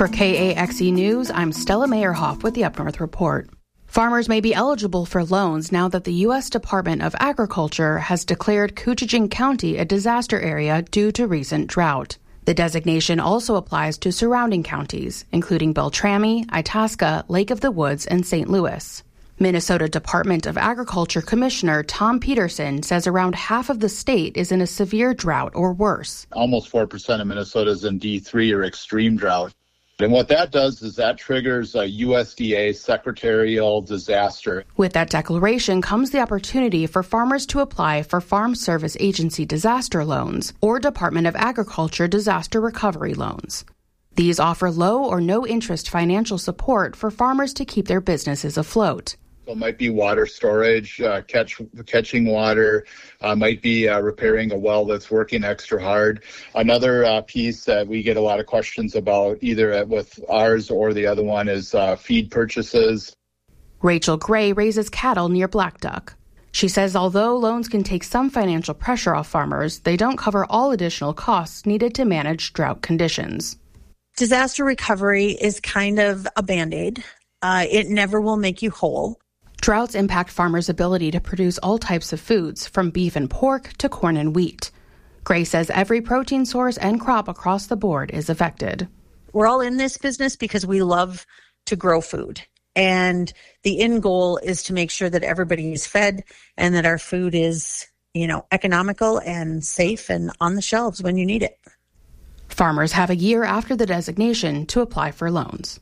For KAXE News, I'm Stella Mayerhoff with the Up North Report. Farmers may be eligible for loans now that the U.S. Department of Agriculture has declared Coochin County a disaster area due to recent drought. The designation also applies to surrounding counties, including Beltrami, Itasca, Lake of the Woods, and St. Louis. Minnesota Department of Agriculture Commissioner Tom Peterson says around half of the state is in a severe drought or worse. Almost 4% of Minnesota is in D3 or extreme drought. And what that does is that triggers a USDA secretarial disaster. With that declaration comes the opportunity for farmers to apply for Farm Service Agency disaster loans or Department of Agriculture disaster recovery loans. These offer low or no interest financial support for farmers to keep their businesses afloat. So it might be water storage, catching water, might be repairing a well that's working extra hard. Another piece that we get a lot of questions about, either with ours or the other one, is feed purchases. Rachel Gray raises cattle near Black Duck. She says although loans can take some financial pressure off farmers, they don't cover all additional costs needed to manage drought conditions. Disaster recovery is kind of a Band-Aid. It never will make you whole. Droughts impact farmers' ability to produce all types of foods, from beef and pork to corn and wheat. Gray says every protein source and crop across the board is affected. We're all in this business because we love to grow food. And the end goal is to make sure that everybody is fed and that our food is, economical and safe and on the shelves when you need it. Farmers have a year after the designation to apply for loans.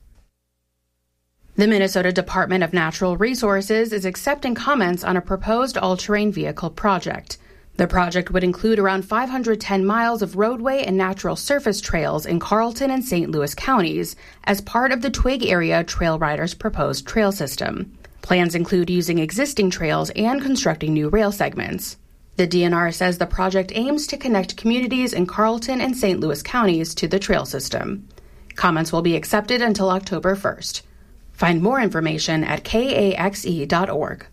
The Minnesota Department of Natural Resources is accepting comments on a proposed all-terrain vehicle project. The project would include around 510 miles of roadway and natural surface trails in Carlton and St. Louis counties as part of the Twig Area Trail Riders' proposed trail system. Plans include using existing trails and constructing new rail segments. The DNR says the project aims to connect communities in Carlton and St. Louis counties to the trail system. Comments will be accepted until October 1st. Find more information at kaxe.org.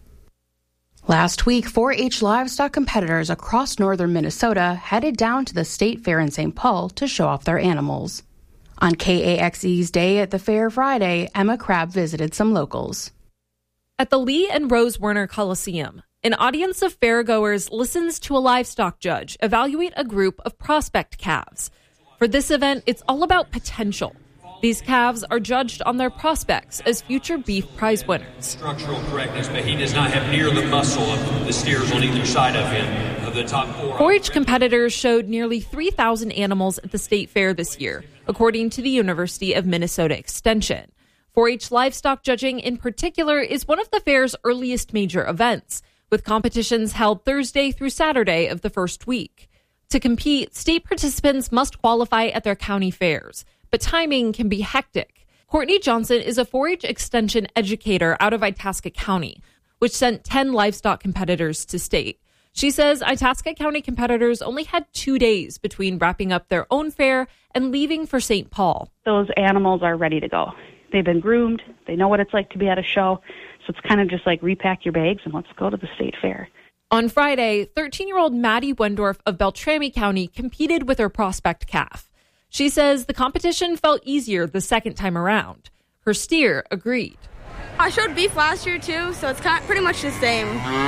Last week, 4-H livestock competitors across northern Minnesota headed down to the state fair in St. Paul to show off their animals. On KAXE's Day at the Fair Friday, Emma Crabb visited some locals. At the Lee and Rose Werner Coliseum, an audience of fairgoers listens to a livestock judge evaluate a group of prospect calves. For this event, it's all about potential. These calves are judged on their prospects as future beef prize winners. Structural correctness, but he does not have near the muscle of the steers on either side of him, of the top four. 4-H competitors showed nearly 3,000 animals at the state fair this year, according to the University of Minnesota Extension. 4-H livestock judging in particular is one of the fair's earliest major events, with competitions held Thursday through Saturday of the first week. To compete, state participants must qualify at their county fairs, but timing can be hectic. Courtney Johnson is a 4-H extension educator out of Itasca County, which sent 10 livestock competitors to state. She says Itasca County competitors only had 2 days between wrapping up their own fair and leaving for St. Paul. Those animals are ready to go. They've been groomed. They know what it's like to be at a show. So it's kind of just like repack your bags and let's go to the state fair. On Friday, 13-year-old Maddie Wendorf of Beltrami County competed with her prospect calf. She says the competition felt easier the second time around. Her steer agreed. I showed beef last year, too, so it's pretty much the same.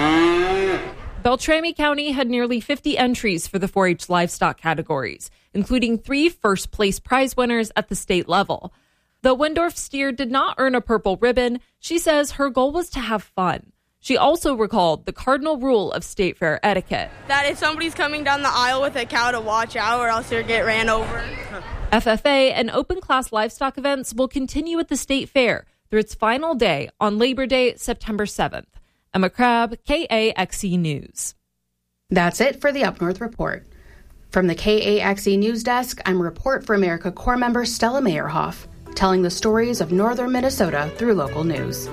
Beltrami County had nearly 50 entries for the 4-H livestock categories, including 3 first-place prize winners at the state level. Though Wendorf's steer did not earn a purple ribbon, she says her goal was to have fun. She also recalled the cardinal rule of state fair etiquette. That if somebody's coming down the aisle with a cow, to watch out or else you'll get ran over. FFA and open class livestock events will continue at the state fair through its final day on Labor Day, September 7th. Emma Crabb, KAXE News. That's it for the Up North Report. From the KAXE News Desk, I'm Report for America Corps member Stella Mayerhoff, telling the stories of northern Minnesota through local news.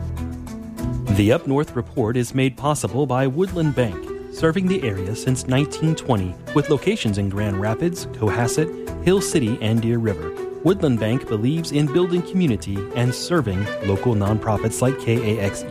The Up North Report is made possible by Woodland Bank, serving the area since 1920 with locations in Grand Rapids, Cohasset, Hill City, and Deer River. Woodland Bank believes in building community and serving local nonprofits like KAXE.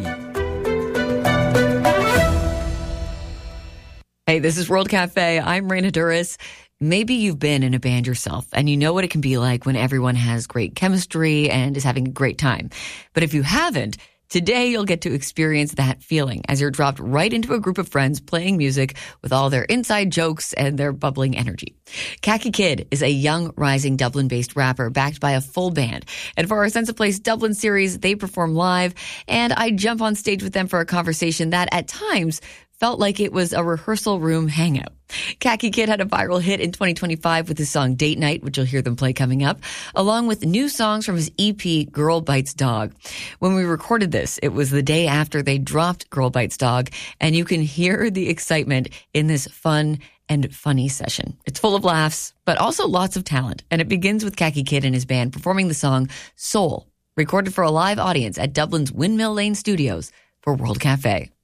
Hey, this is World Cafe. I'm Raina Duras. Maybe you've been in a band yourself and you know what it can be like when everyone has great chemistry and is having a great time. But if you haven't, today you'll get to experience that feeling as you're dropped right into a group of friends playing music with all their inside jokes and their bubbling energy. Khaki Kid is a young, rising Dublin-based rapper backed by a full band. And for our Sense of Place Dublin series, they perform live, and I jump on stage with them for a conversation that at times felt like it was a rehearsal room hangout. Khaki Kid had a viral hit in 2025 with his song Date Night, which you'll hear them play coming up, along with new songs from his EP, Girl Bites Dog. When we recorded this, it was the day after they dropped Girl Bites Dog, and you can hear the excitement in this fun and funny session. It's full of laughs, but also lots of talent, and it begins with Khaki Kid and his band performing the song Soul, recorded for a live audience at Dublin's Windmill Lane Studios for World Cafe.